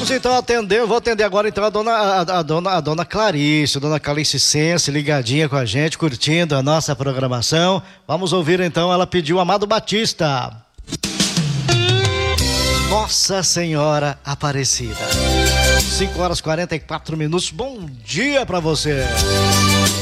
Vamos então atender, eu vou atender agora então a dona Clarice Sense, ligadinha com a gente, curtindo a nossa programação. Vamos ouvir então, ela pediu Amado Batista. Nossa Senhora Aparecida. 5 horas e 44 minutos. Bom dia pra você.